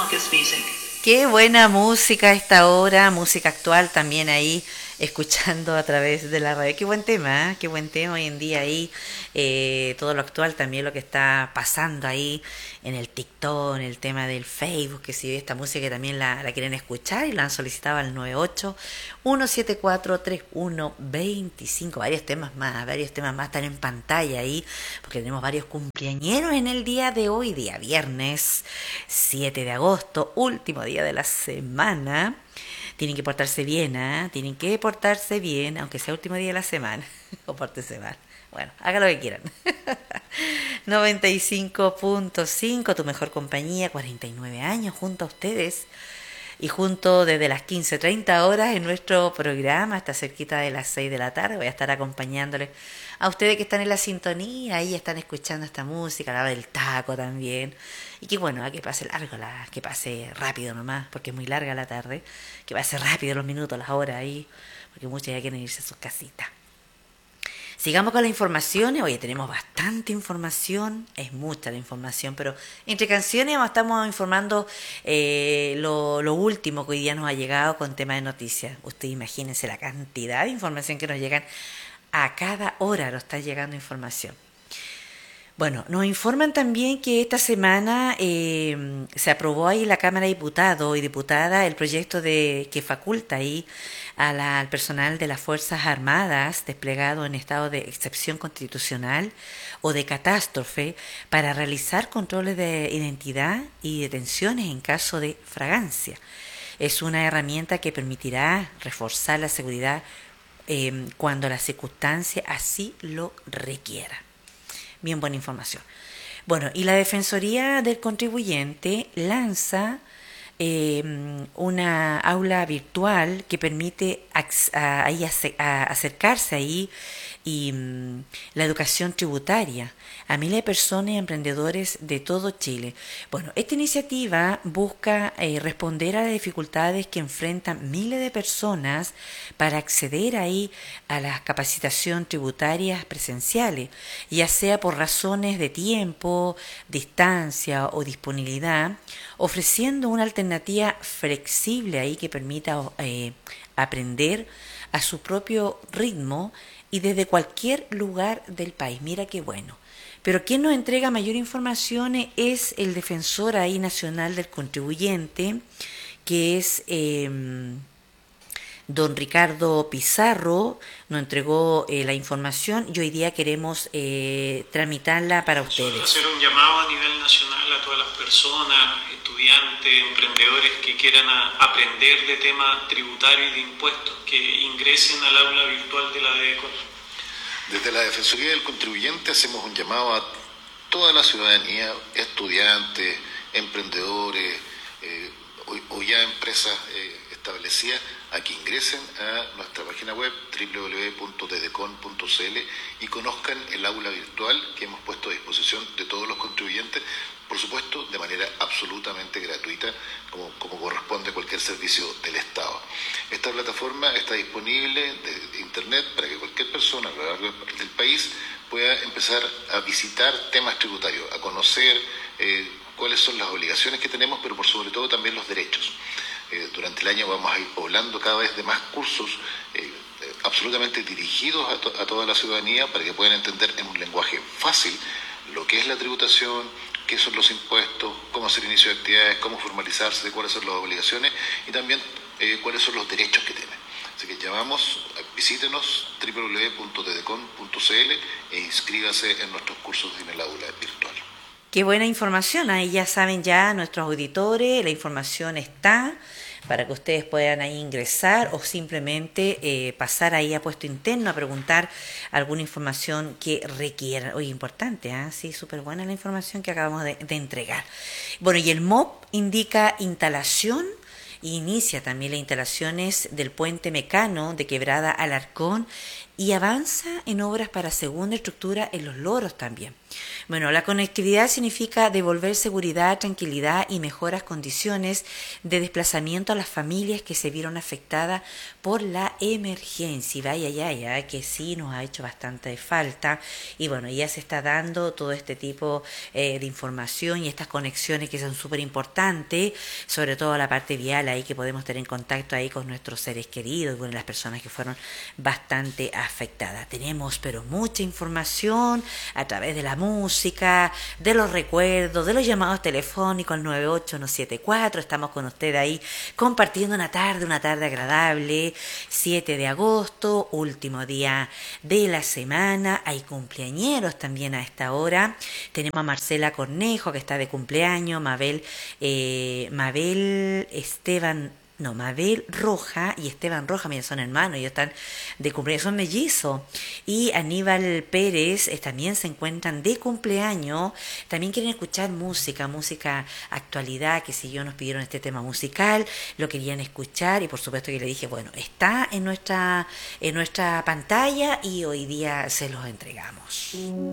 Qué buena música a esta hora, música actual también ahí, escuchando a través de la radio. Qué buen tema, ¿eh? Qué buen tema hoy en día ahí, todo lo actual, también lo que está pasando ahí en el TikTok, en el tema del Facebook, que si esta música también la quieren escuchar y la han solicitado al 98-174-3125, varios temas más están en pantalla ahí, porque tenemos varios cumpleañeros en el día de hoy, día viernes 7 de agosto, último día de la semana. Tienen que portarse bien, ¿eh? Tienen que portarse bien, aunque sea último día de la semana. O pórtense mal. Bueno, hagan lo que quieran. 95.5, tu mejor compañía, 49 años junto a ustedes. Y junto desde las 15:30 horas en nuestro programa, hasta cerquita de las 6 de la tarde, voy a estar acompañándoles a ustedes que están en la sintonía, ahí están escuchando esta música, la del taco también. Y que bueno, que pase largo, que pase rápido nomás, porque es muy larga la tarde, que pase rápido los minutos, las horas ahí, porque muchos ya quieren irse a sus casitas. Sigamos con las informaciones. Oye, tenemos bastante información, es mucha la información, pero entre canciones estamos informando lo último que hoy día nos ha llegado con tema de noticias. Ustedes imagínense la cantidad de información que nos llegan. A cada hora nos está llegando información. Bueno, nos informan también que esta semana se aprobó ahí en la Cámara de Diputados y Diputadas el proyecto que faculta ahí al personal de las Fuerzas Armadas desplegado en estado de excepción constitucional o de catástrofe para realizar controles de identidad y detenciones en caso de fragancia. Es una herramienta que permitirá reforzar la seguridad cuando la circunstancia así lo requiera. Bien buena información. Bueno, y la Defensoría del Contribuyente lanza una aula virtual que permite acercarse ahí y la educación tributaria a miles de personas y emprendedores de todo Chile. Bueno, esta iniciativa busca responder a las dificultades que enfrentan miles de personas para acceder ahí a las capacitaciones tributarias presenciales, ya sea por razones de tiempo, distancia o disponibilidad, ofreciendo una alternativa flexible ahí que permita aprender a su propio ritmo y desde cualquier lugar del país. Mira qué bueno. Pero quien nos entrega mayor información es el defensor ahí nacional del contribuyente, que es don Ricardo Pizarro. Nos entregó la información y hoy día queremos tramitarla para ustedes. Hacer un llamado a nivel nacional a todas las personas, estudiantes, emprendedores que quieran aprender de temas tributarios y de impuestos, que ingresen al aula virtual de la DECON. Desde la Defensoría del Contribuyente hacemos un llamado a toda la ciudadanía, estudiantes, emprendedores o ya empresas establecidas, a que ingresen a nuestra página web www.dedecon.cl y conozcan el aula virtual que hemos puesto a disposición de todos los contribuyentes, por supuesto de manera absolutamente gratuita, como corresponde a cualquier servicio del Estado. Esta plataforma está disponible de Internet para que cualquier persona a lo largo del país pueda empezar a visitar temas tributarios, a conocer cuáles son las obligaciones que tenemos, pero por sobre todo también los derechos. Durante el año vamos a ir poblando cada vez de más cursos absolutamente dirigidos a toda la ciudadanía para que puedan entender en un lenguaje fácil lo que es la tributación, qué son los impuestos, cómo hacer inicio de actividades, cómo formalizarse, cuáles son las obligaciones y también cuáles son los derechos que tienen. Así que llamamos, visítenos www.dedecon.cl e inscríbase en nuestros cursos en el aula virtual. Qué buena información, ahí ya saben ya nuestros auditores, la información está para que ustedes puedan ahí ingresar o simplemente pasar ahí a puesto interno a preguntar alguna información que requieran. Oye, importante, sí, súper buena la información que acabamos de entregar. Bueno, y el MOP indica instalación e inicia también las instalaciones del puente Mecano de Quebrada Alarcón y avanza en obras para segunda estructura en Los Loros también. Bueno, la conectividad significa devolver seguridad, tranquilidad y mejoras condiciones de desplazamiento a las familias que se vieron afectadas por la emergencia. Vaya, que sí nos ha hecho bastante falta. Y bueno, ya se está dando todo este tipo de información y estas conexiones que son súper importantes, sobre todo la parte vial ahí que podemos tener en contacto ahí con nuestros seres queridos y con las personas que fueron bastante afectadas. Tenemos pero mucha información a través de la música, de los recuerdos, de los llamados telefónicos al 98174. Estamos con usted ahí compartiendo una tarde agradable, 7 de agosto, último día de la semana. Hay cumpleañeros también a esta hora. Tenemos a Marcela Cornejo que está de cumpleaños, Mabel Roja y Esteban Roja, mira, son hermanos, ellos están de cumpleaños, son mellizos. Y Aníbal Pérez también se encuentran de cumpleaños, también quieren escuchar música actualidad, que si yo nos pidieron este tema musical, lo querían escuchar y por supuesto que le dije, bueno, está en nuestra pantalla y hoy día se los entregamos.